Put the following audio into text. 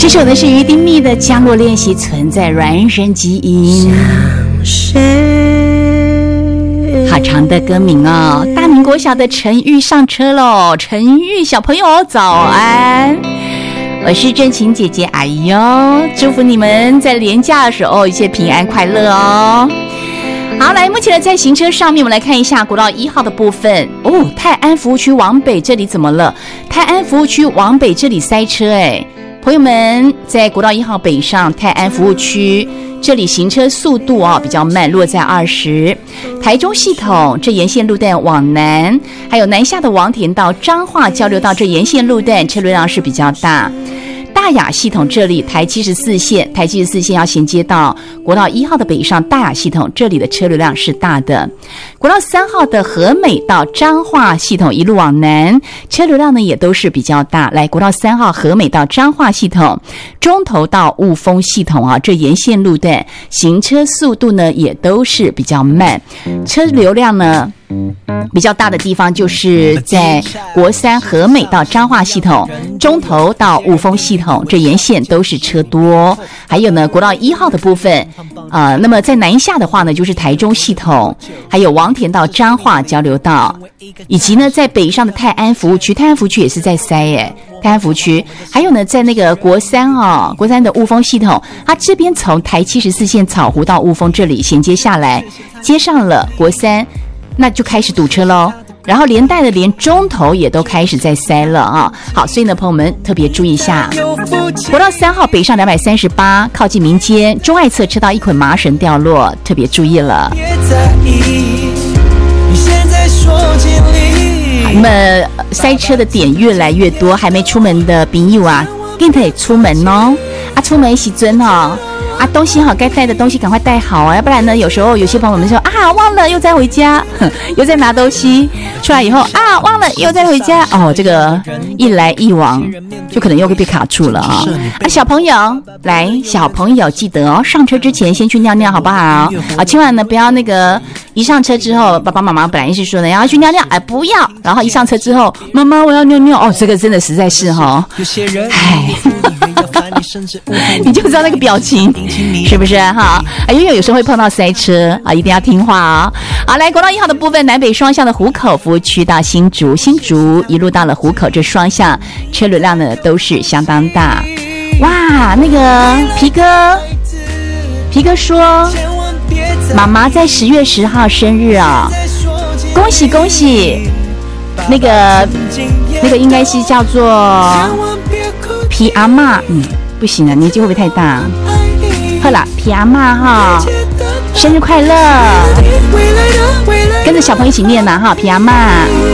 这首呢是于丁密的《降落练习》，存在孪生基因。好长的歌名哦。大明国小的陈玉上车喽，陈玉小朋友早安，我是真情姐姐阿姨哦，祝福你们在连假的时候一切平安快乐哦。好，来，目前呢在行车上面，我们来看一下国道1号的部分哦。泰安服务区往北这里怎么了？泰安服务区往北这里塞车哎，朋友们，在国道1号北上泰安服务区这里行车速度比较慢，落在20。台中系统这沿线路段往南，还有南下的王田到彰化交流道这沿线路段车流量是比较大。大雅系统这里台74线要衔接到国道1号的北上大雅系统，这里的车流量是大的。国道3号的和美到彰化系统一路往南，车流量呢也都是比较大。来，国道3号和美到彰化系统，中投到雾峰系统这沿线路段行车速度呢也都是比较慢，车流量呢比较大的地方就是在国3和美到彰化系统，中投到雾峰系统，这沿线都是车多。还有呢，国道1号的部分那么在南下的话呢，就是台中系统，还有王田到彰化交流道，以及呢在北上的泰安服务区，泰安服务区也是在塞耶。泰安服务区还有呢在那个国3的雾峰系统，它这边从台74线草湖到雾峰这里衔接下来，接上了国3，那就开始堵车咯，然后连带的连中投也都开始在塞了好，所以呢朋友们特别注意一下，国道3号北上238靠近民间中爱侧车道一捆麻绳掉落，特别注意了。那么塞车的点越来越多，还没出门的朋友赶快出门哦！出门时阵东西该带的东西赶快带好要不然呢，有时候有些朋友们说忘了又再回家，又再拿东西出来以后忘了又再回家这个一来一往就可能又会被卡住了小朋友小朋友记得上车之前先去尿尿好不好千万呢不要那个一上车之后，爸爸妈妈本来是说呢要去尿尿不要，然后一上车之后妈妈我要尿尿这个真的实在是你就知道那个表情是不是因为有时候会碰到塞车一定要听话好，来国道1号的部分，南北双向的湖口服务区到新竹一路到了湖口，这双向车流量呢都是相当大。哇，那个皮哥说妈妈在10月10号生日恭喜恭喜，那个应该是叫做皮阿嬷不行年纪会不会太大？好啦，皮阿嬷生日快乐！跟着小朋友一起念皮阿嬷。